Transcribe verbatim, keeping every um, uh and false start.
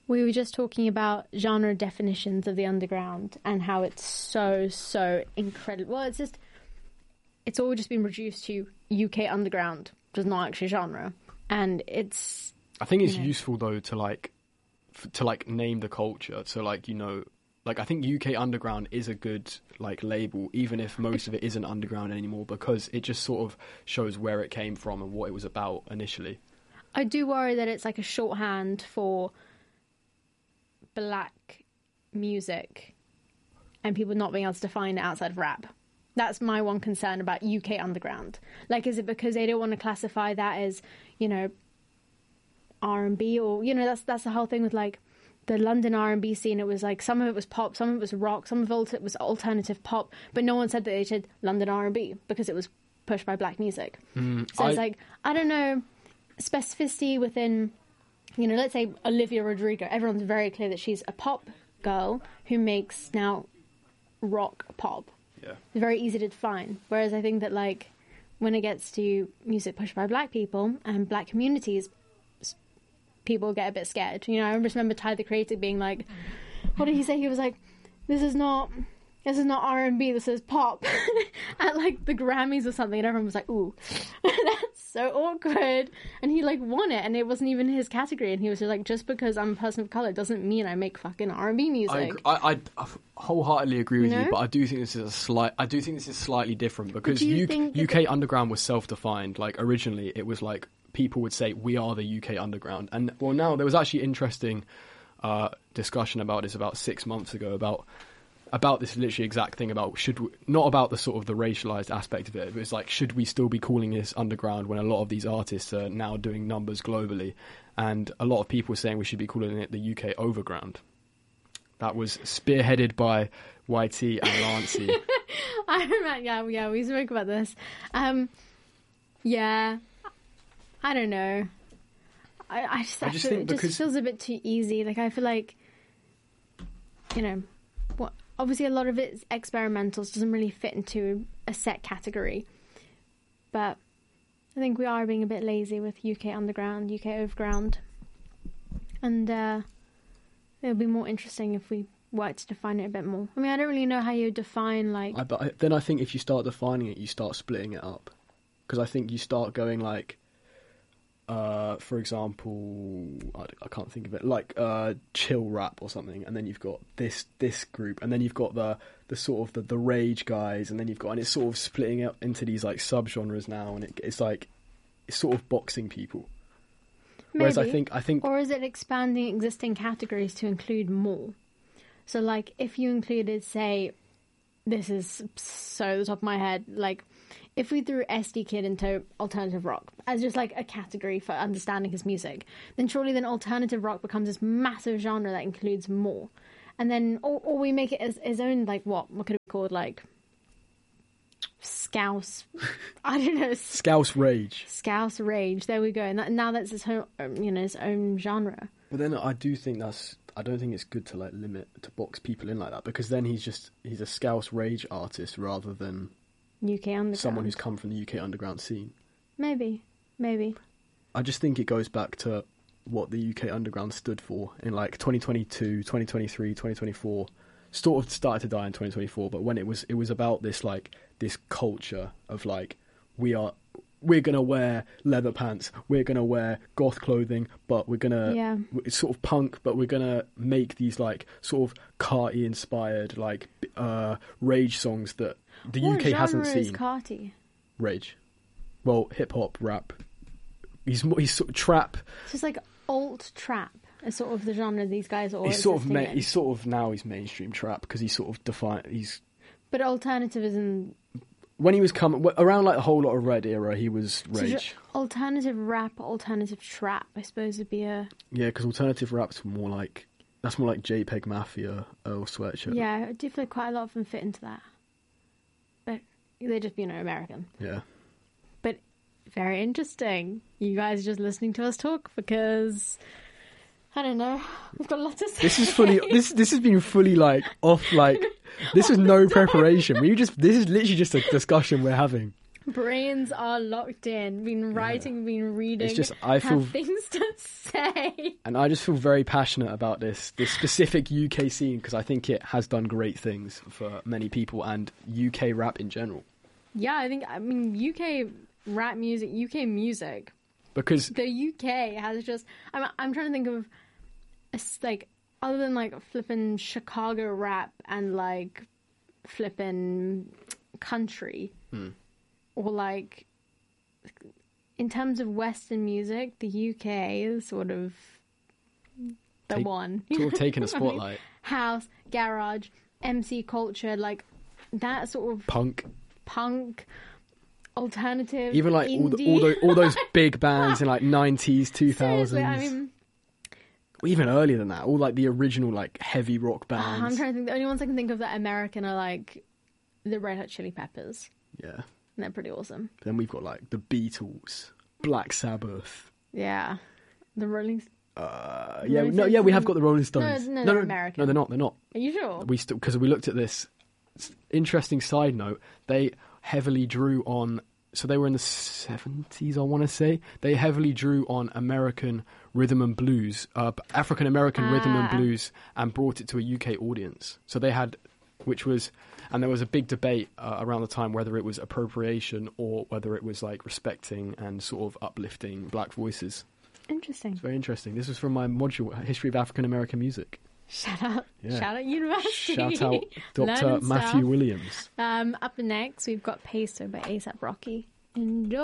We were just talking about genre definitions of the underground and how it's so, so incredible. Well, it's just, it's all just been reduced to U K underground, just not actually genre. And it's... I think it's you know, useful, though, to, like, f- to, like, name the culture. So, like, you know, like, I think U K underground is a good, like, label, even if most of it isn't underground anymore, because it just sort of shows where it came from and what it was about initially. I do worry that it's like a shorthand for black music and people not being able to define it outside of rap. That's my one concern about U K underground. Like, is it because they don't want to classify that as, you know, R and B, or, you know, that's that's the whole thing with, like, the London R and B scene. It was like, some of it was pop, some of it was rock, some of it was alternative pop, but no one said that they did London R and B because it was pushed by black music. Mm, so I... it's like, I don't know, specificity within, you know, let's say Olivia Rodrigo. Everyone's very clear that she's a pop girl who makes now rock pop. Yeah. It's very easy to define. Whereas I think that, like, when it gets to music pushed by black people and black communities, people get a bit scared. You know, I just remember Ty the Creator being like, what did he say? He was like, this is not... This is not R and B, this is pop. At, like, the Grammys or something, and everyone was like, ooh, that's so awkward. And he, like, won it, and it wasn't even his category. And he was just like, just because I'm a person of colour doesn't mean I make fucking R and B music. I, I, I wholeheartedly agree with you, know? you, but I do think this is a slight. I do think this is slightly different because you U- think U K that... underground was self-defined. Like, originally, it was like people would say, we are the U K underground. And, well, now there was actually interesting uh, discussion about this about six months ago about... about this literally exact thing about should we, not about the sort of the racialized aspect of it, but it's like, should we still be calling this underground when a lot of these artists are now doing numbers globally? And a lot of people were saying we should be calling it the U K overground. That was spearheaded by Y T and Lancey. I remember, yeah, yeah, we spoke about this. Um, yeah, I don't know. I, I just, I just feel, think it because... just feels a bit too easy. Like, I feel like, you know, what? Obviously, a lot of it's experimental, so it doesn't really fit into a set category. But I think we are being a bit lazy with U K underground, U K overground. And uh, it would be more interesting if we worked to define it a bit more. I mean, I don't really know how you define, like... I, but I, then I think if you start defining it, you start splitting it up. Because I think you start going like... Uh, for example, I, I can't think of it, like uh, chill rap or something, and then you've got this this group, and then you've got the the sort of the, the rage guys, and then you've got, and it's sort of splitting up into these like subgenres now, and it, it's like it's sort of boxing people. Maybe. Whereas I think I think, or is it expanding existing categories to include more? So, like, if you included, say, this is so the top of my head, like, if we threw S D Kid into alternative rock as just like a category for understanding his music, then surely then alternative rock becomes this massive genre that includes more. And then, or, or we make it as his own, like, what? What could it be called? Like, Scouse. I don't know. Scouse Rage. Scouse Rage. There we go. And that, now that's his own, you know, his own genre. But then I do think that's, I don't think it's good to, like, limit, to box people in like that, because then he's just, he's a Scouse Rage artist rather than... U K underground. Someone who's come from the U K underground scene. Maybe, maybe. I just think it goes back to what the U K underground stood for in like twenty twenty-two, twenty twenty-three, twenty twenty-four. Sort of started to die in twenty twenty-four, but when it was, it was about this like this culture of like, we are, we're gonna wear leather pants, we're gonna wear goth clothing, but we're gonna, yeah. it's sort of punk, but we're gonna make these like sort of Carti inspired like uh, rage songs that the what U K hasn't genre is seen. Carti? Rage. Well, hip hop, rap. He's he's sort of trap. It's just like alt trap. Is sort of the genre these guys are all He's sort of ma- in. he's sort of now he's mainstream trap because he's sort of defined. He's. But alternative isn't. When he was coming around like a whole lot of Red era, he was Rage. So alternative rap, alternative trap, I suppose would be a. Yeah, because alternative rap's more like that's more like JPEG Mafia, Earl Sweatshirt. Yeah, I do feel like quite a lot of them fit into that. But they're just, you know, American. Yeah. But very interesting. You guys are just listening to us talk because I don't know. We've got a lot to say. This is fully. This this has been fully like off. Like this was no preparation. We just. This is literally just a discussion we're having. Brains are locked in. Been writing, yeah. been reading. It's just I feel have things to say, and I just feel very passionate about this this specific U K scene because I think it has done great things for many people and U K rap in general. Yeah, I think I mean U K rap music, U K music, because the U K has just. I'm I'm trying to think of a, like other than like flipping Chicago rap and like flipping country. Hmm. Or like, in terms of Western music, the U K is sort of the Take, one. Sort of taking a spotlight. I mean, house, garage, M C culture, like that sort of punk, punk, alternative, even like all, the, all, those, all those big bands in like nineties, two thousands. I mean, even earlier than that, all like the original like heavy rock bands. I'm trying to think. The only ones I can think of that are American are like the Red Hot Chili Peppers. Yeah. And they're pretty awesome. Then we've got like the Beatles, Black Sabbath. Yeah. The Rolling Stones. Uh, yeah, no, yeah, we have got the Rolling Stones. No, no, no, they're American. No, they're not. They're not. Are you sure? We still because we looked at this. Interesting side note: they heavily drew on. So they were in the seventies, I want to say. They heavily drew on American rhythm and blues, uh, African American ah. rhythm and blues, and brought it to a U K audience. So they had, which was. And there was a big debate uh, around the time whether it was appropriation or whether it was like respecting and sort of uplifting black voices. Interesting. It's very interesting. This was from my module, History of African American Music. Shout out. Yeah. Shout out university. Shout out Doctor Matthew Williams. Um, up next, we've got Peso by A$AP Rocky. Enjoy.